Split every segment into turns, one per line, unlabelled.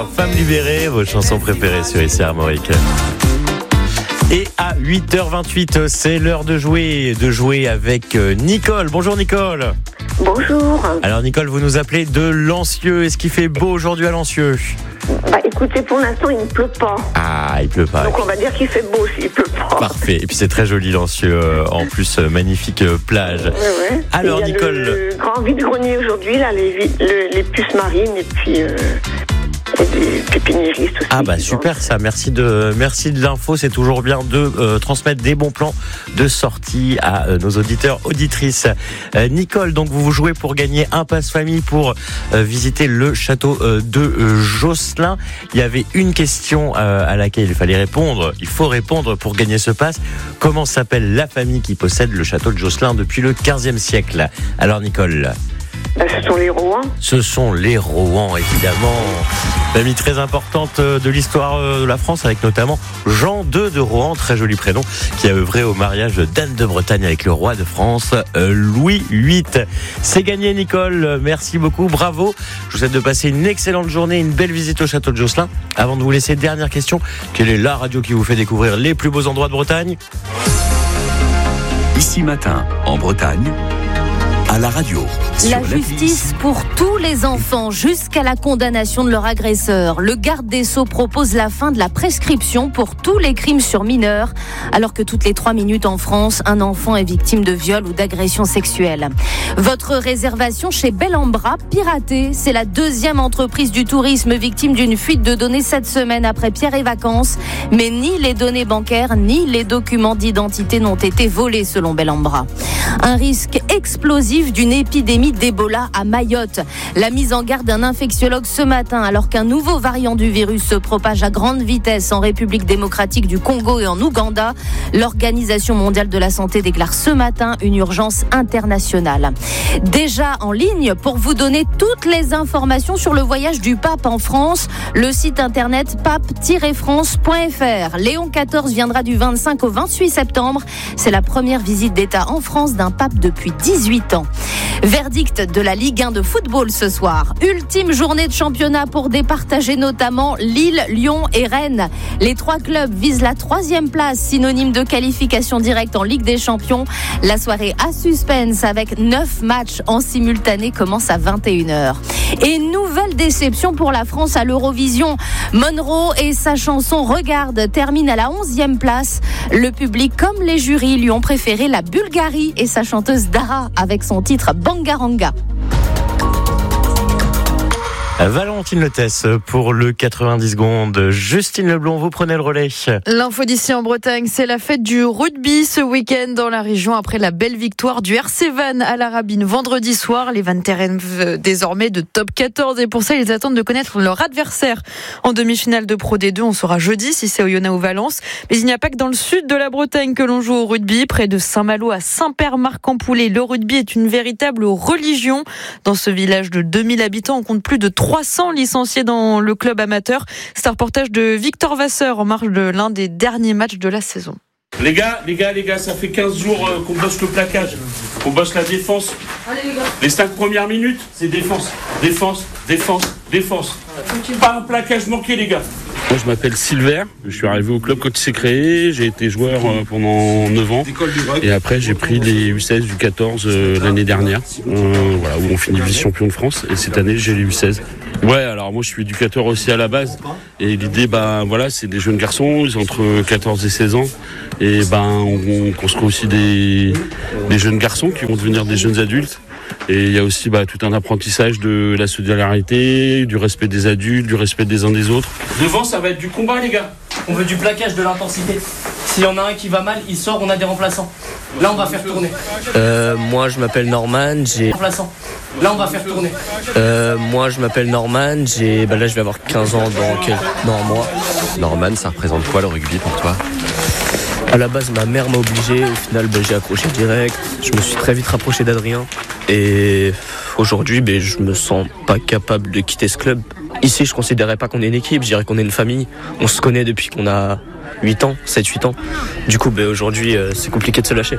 Femme libérée, vos chansons préférées sur ICR Armorique. Et à 8h28, c'est l'heure de jouer avec Nicole. Bonjour Nicole.
Bonjour.
Alors Nicole, vous nous appelez de Lancieux. Est-ce qu'il fait beau aujourd'hui à Lancieux ?
Écoutez, pour l'instant, il ne pleut pas.
Ah, il pleut pas.
Donc on va dire qu'il fait beau s'il pleut pas.
Parfait. Et puis c'est très joli Lancieux. En plus, magnifique plage.
Ouais.
Alors
il y a
Nicole...
le grand vide-grenier aujourd'hui, là, les puces marines et puis... des pépiniéristes aussi.
Ah bah super ça, merci de l'info, c'est toujours bien de transmettre des bons plans de sortie à nos auditeurs, auditrices. Nicole, donc vous jouez pour gagner un passe-famille pour visiter le château de Josselin. Il y avait une question à laquelle il fallait répondre, il faut répondre pour gagner ce passe. Comment s'appelle la famille qui possède le château de Josselin depuis le 15e siècle ? Alors Nicole ?
Ce sont les Rohan.
Ce sont les Rohan, évidemment. Famille très importante de l'histoire de la France, avec notamment Jean II de Rohan, très joli prénom, qui a œuvré au mariage d'Anne de Bretagne avec le roi de France, Louis VIII. C'est gagné, Nicole. Merci beaucoup, bravo. Je vous souhaite de passer une excellente journée, une belle visite au château de Josselin. Avant de vous laisser, dernière question. Quelle est la radio qui vous fait découvrir les plus beaux endroits de Bretagne ?
Ici Matin, en Bretagne, à la radio.
La justice pour tous les enfants jusqu'à la condamnation de leur agresseur. Le garde des Sceaux propose la fin de la prescription pour tous les crimes sur mineurs, alors que toutes les 3 minutes en France, un enfant est victime de viol ou d'agression sexuelle. Votre réservation chez Bellambra, piratée. C'est la 2e entreprise du tourisme victime d'une fuite de données cette semaine après Pierre et Vacances. Mais ni les données bancaires, ni les documents d'identité n'ont été volés selon Bellambra. Un risque explosif d'une épidémie d'Ebola à Mayotte. La mise en garde d'un infectiologue ce matin, alors qu'un nouveau variant du virus se propage à grande vitesse en République démocratique du Congo et en Ouganda. L'Organisation mondiale de la santé déclare ce matin une urgence internationale. Déjà en ligne pour vous donner toutes les informations sur le voyage du pape en France, le site internet pape-france.fr. Léon XIV viendra du 25 au 28 septembre. C'est la première visite d'État en France d'un pape depuis 18 ans. Verdict de la Ligue 1 de football ce soir. Ultime journée de championnat pour départager notamment Lille, Lyon et Rennes. Les 3 clubs visent la 3e place, synonyme de qualification directe en Ligue des Champions. La soirée à suspense avec 9 matchs en simultané commence à 21h. Et nouvelle déception pour la France à l'Eurovision. Monroe et sa chanson Regarde termine à la 11e place. Le public comme les jurys lui ont préféré la Bulgarie et sa chanteuse Dara avec son titre Bangaranga.
Valentine Lotès pour le 90 secondes. Justine Leblond, vous prenez le relais.
L'info d'ici en Bretagne, c'est la fête du rugby ce week-end dans la région après la belle victoire du RC Vannes à la Rabine vendredi soir. Les Vannetais rêvent désormais de top 14 et pour ça, ils attendent de connaître leur adversaire en demi-finale de Pro D2. On saura jeudi si c'est Oyonnax ou Valence. Mais il n'y a pas que dans le sud de la Bretagne que l'on joue au rugby. Près de Saint-Malo à Saint-Père-Marc-en-Poulet, le rugby est une véritable religion. Dans ce village de 2000 habitants, on compte plus de 300 licenciés dans le club amateur. C'est un reportage de Victor Vasseur en marge de l'un des derniers matchs de la saison.
Les gars, ça fait 15 jours qu'on bosse le plaquage, qu'on bosse la défense. Allez les gars. Les 5 premières minutes, c'est défense. Pas un plaquage manqué les gars. Moi je m'appelle Silver, je suis arrivé au club quand il s'est créé, j'ai été joueur pendant 9 ans et après j'ai pris les U16 du 14 l'année dernière, voilà, où on finit vice-champion de France et cette année j'ai les U16. Ouais, alors moi je suis éducateur aussi à la base et l'idée voilà, c'est des jeunes garçons, ils ont entre 14 et 16 ans et on construit aussi des jeunes garçons qui vont devenir des jeunes adultes. Et il y a aussi tout un apprentissage de la solidarité, du respect des adultes, du respect des uns des autres. Devant, ça va être du combat, les gars.
On veut du plaquage, de l'intensité. S'il y en a un qui va mal, il sort, on a des remplaçants. Là, on va faire tourner.
Moi, je m'appelle Norman.
Remplaçant. Là, on va faire tourner.
Moi, je m'appelle Norman. Là, je vais avoir 15 ans dans un mois.
Norman, ça représente quoi le rugby pour toi ?
À la base, ma mère m'a obligé. Au final, j'ai accroché direct. Je me suis très vite rapproché d'Adrien. Et aujourd'hui, je me sens pas capable de quitter ce club. Ici, je considérais pas qu'on est une équipe. Je dirais qu'on est une famille. On se connaît depuis qu'on a 7-8 ans. Du coup, aujourd'hui, c'est compliqué de se lâcher.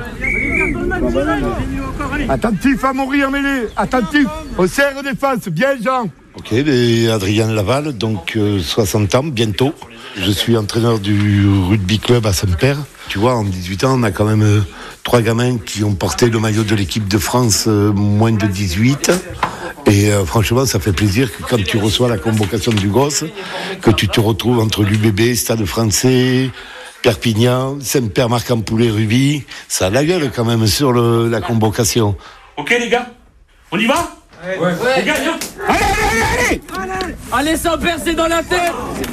Attentif à mourir mêlé. Attentif. Au serre défense. Bien, Jean. Ok, Adrien Laval, donc 60 ans, bientôt. Je suis entraîneur du rugby club à Saint-Père. Tu vois, en 18 ans, on a quand même 3 gamins qui ont porté le maillot de l'équipe de France moins de 18. Et franchement, ça fait plaisir que quand tu reçois la convocation du gosse, que tu te retrouves entre l'UBB, Stade Français, Perpignan, Saint-Père, Marc-en-Poulet, Rugby. Ça a la gueule quand même sur la convocation.
Ok les gars, on y va ? Ouais. Les gars, viens.
Allez, Saint-Père, c'est dans la tête.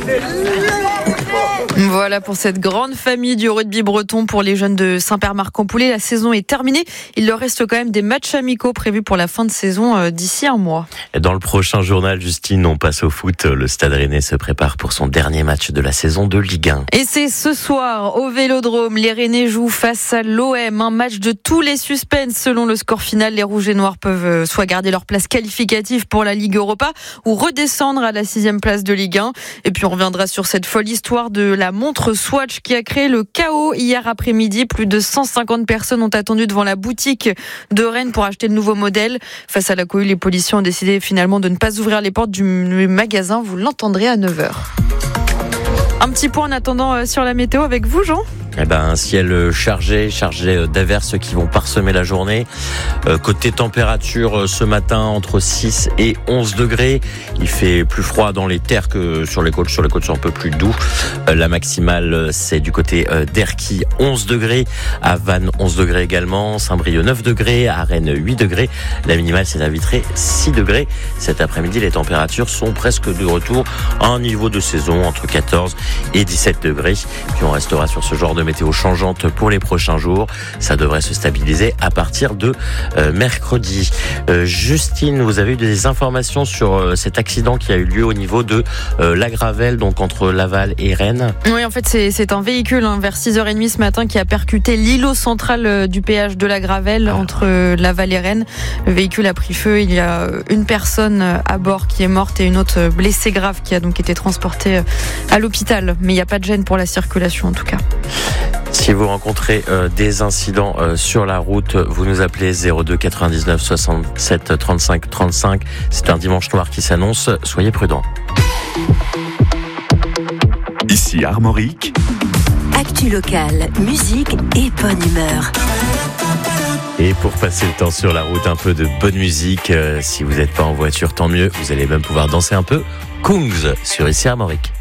Voilà pour cette grande famille du rugby breton pour les jeunes de Saint-Père-Marc-en-Poulet. La saison est terminée. Il leur reste quand même des matchs amicaux prévus pour la fin de saison d'ici un mois.
Et dans le prochain journal, Justine, on passe au foot. Le Stade Rennais se prépare pour son dernier match de la saison de Ligue 1.
Et c'est ce soir au Vélodrome. Les Rennais jouent face à l'OM. Un match de tous les suspens. Selon le score final, les Rouges et Noirs peuvent soit garder leur place qualificative pour la Ligue Europa ou redescendre à la 6e place de Ligue 1. Et puis on reviendra sur cette folle histoire de la montre Swatch qui a créé le chaos hier après-midi. Plus de 150 personnes ont attendu devant la boutique de Rennes pour acheter le nouveau modèle. Face à la cohue, les policiers ont décidé finalement de ne pas ouvrir les portes du magasin. Vous l'entendrez à 9h. Un petit point en attendant sur la météo avec vous, Jean.
Un ciel chargé d'averses qui vont parsemer la journée. Côté température, ce matin, entre 6 et 11 degrés. Il fait plus froid dans les terres que sur les côtes. Sur les côtes, c'est un peu plus doux. La maximale, c'est du côté d'Erquy, 11 degrés. À Vannes, 11 degrés également. Saint-Brieuc, 9 degrés. À Rennes, 8 degrés. La minimale, c'est à Vitré, 6 degrés. Cet après-midi, les températures sont presque de retour à un niveau de saison entre 14 et 17 degrés. Puis on restera sur ce genre de météo changeante pour les prochains jours. Ça devrait se stabiliser à partir de mercredi. Justine, vous avez eu des informations sur cet accident qui a eu lieu au niveau de la Gravelle, donc entre Laval et Rennes.
Oui, en fait, c'est un véhicule vers 6h30 ce matin qui a percuté l'îlot central du péage de la Gravelle entre Laval et Rennes. Le véhicule a pris feu. Il y a une personne à bord qui est morte et une autre blessée grave qui a donc été transportée à l'hôpital. Mais il n'y a pas de gêne pour la circulation en tout cas.
Si vous rencontrez des incidents sur la route, vous nous appelez 02 99 67 35 35. C'est un dimanche noir qui s'annonce. Soyez prudents.
Ici Armorique.
Actu locale, musique et bonne humeur.
Et pour passer le temps sur la route, un peu de bonne musique. Si vous n'êtes pas en voiture, tant mieux. Vous allez même pouvoir danser un peu. Kungs sur Ici Armorique.